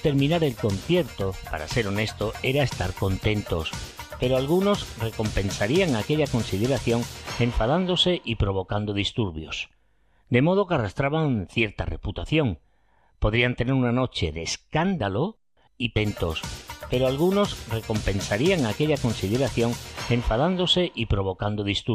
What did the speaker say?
terminar el concierto, para ser honesto, era estar contentos, pero algunos recompensarían aquella consideración enfadándose y provocando disturbios. De modo que arrastraban cierta reputación. Podrían tener una noche de escándalo y pentos, pero algunos recompensarían aquella consideración enfadándose y provocando disturbios.